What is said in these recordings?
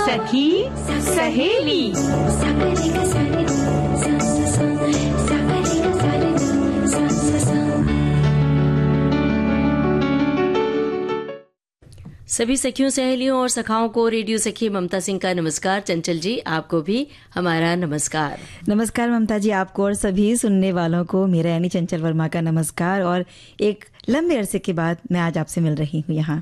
सखी सहेली। सभी सखियों सहेलियों और सखाओं को रेडियो सखी ममता सिंह का नमस्कार। चंचल जी, आपको भी हमारा नमस्कार। नमस्कार ममता जी, आपको और सभी सुनने वालों को मेरा यानी चंचल वर्मा का नमस्कार। और एक लंबे अरसे के बाद मैं आज आपसे मिल रही हूँ यहाँ।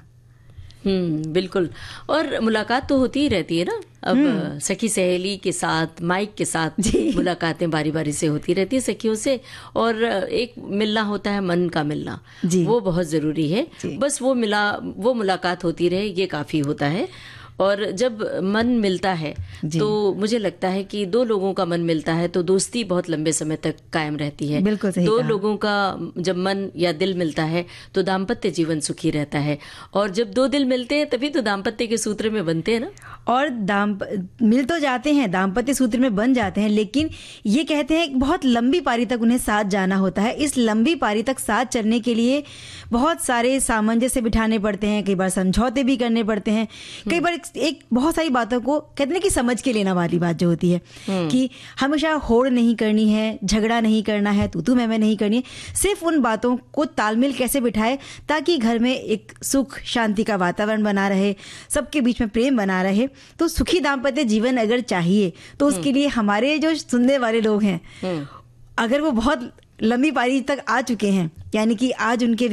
बिल्कुल। और मुलाकात तो होती ही रहती है ना, अब सखी सहेली के साथ, माइक के साथ मुलाकातें बारी बारी से होती रहती है सखियों से। और एक मिलना होता है, मन का मिलना, वो बहुत जरूरी है। बस वो मुलाकात होती रहे, ये काफी होता है। और जब मन मिलता है तो मुझे लगता है कि दो लोगों का मन मिलता है तो दोस्ती बहुत लंबे समय तक कायम रहती है। बिल्कुल सही दो कहा। लोगों का जब मन या दिल मिलता है तो दाम्पत्य जीवन सुखी रहता है। और जब दो दिल मिलते हैं तभी तो दाम्पत्य के सूत्र में बनते हैं ना। और मिल तो जाते हैं, दाम्पत्य सूत्र में बन जाते हैं, लेकिन ये कहते हैं बहुत लंबी पारी तक उन्हें साथ जाना होता है। इस लंबी पारी तक साथ चलने के लिए बहुत सारे सामंजस्य बिठाने पड़ते हैं, कई बार समझौते भी करने पड़ते हैं, कई बार एक बहुत सारी बातों को कहते हैं कि समझ के लेना वाली बात जो होती है कि हमेशा होड़ नहीं करनी है, झगड़ा नहीं करना है, तू मैं नहीं करनी है। सिर्फ उन बातों को तालमेल कैसे बिठाए ताकि घर में एक सुख शांति का वातावरण बना रहे, सबके बीच में प्रेम बना रहे। तो सुखी दाम्पत्य जीवन अगर चाहिए तो उसके लिए हमारे जो सुनने वाले लोग हैं, अगर वो बहुत लंबी पारी तक आ चुके हैं, यानी कि आज उनके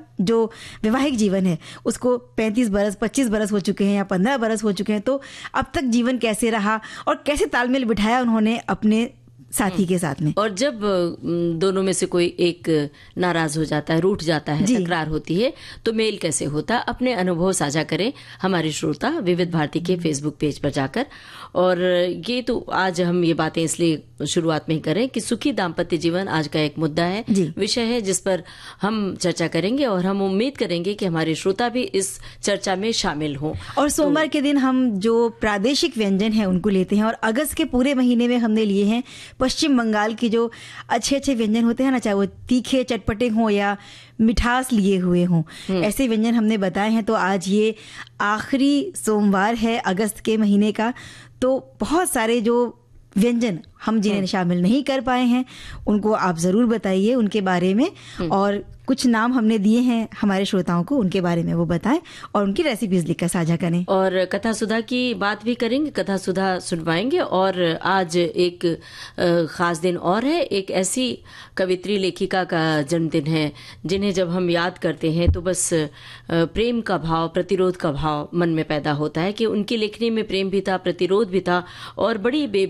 वैवाहिक जीवन है उसको 35 बरस 25 बरस हो चुके हैं या 15 बरस हो चुके हैं, तो अब तक जीवन कैसे रहा और कैसे तालमेल बिठाया उन्होंने अपने साथी के साथ में। और जब दोनों में से कोई एक नाराज हो जाता है, रूठ जाता है, तकरार होती है, तो मेल कैसे होता, अपने अनुभव साझा करें हमारे श्रोता विविध भारती के फेसबुक पेज पर जाकर। और ये तो आज हम ये बातें इसलिए शुरुआत में ही करें कि सुखी दाम्पत्य जीवन आज का एक मुद्दा है, विषय है जिस पर हम चर्चा करेंगे और हम उम्मीद करेंगे कि हमारे श्रोता भी इस चर्चा में शामिल हों। और सोमवार के दिन हम जो प्रादेशिक व्यंजन है उनको लेते हैं, और अगस्त के पूरे महीने में हमने लिए हैं पश्चिम बंगाल के जो अच्छे अच्छे व्यंजन होते हैं ना, चाहे वो तीखे चटपटे हों या मिठास लिए हुए हों, ऐसे व्यंजन हमने बताए हैं। तो आज ये आखिरी सोमवार है अगस्त के महीने का, तो बहुत सारे जो व्यंजन हम जिन्हें शामिल नहीं कर पाए हैं उनको आप जरूर बताइए उनके बारे में, और कुछ नाम हमने दिए हैं हमारे श्रोताओं को, उनके बारे में वो बताएं और उनकी रेसिपीज लिखकर साझा करें। और कथा सुधा की बात भी करेंगे, कथा सुधा सुनवाएंगे। और आज एक खास दिन और है, एक ऐसी कवित्री लेखिका का जन्मदिन है जिन्हें जब हम याद करते हैं तो बस प्रेम का भाव, प्रतिरोध का भाव मन में पैदा होता है कि उनकी लेखनी में प्रेम भी था, प्रतिरोध भी था और बड़ी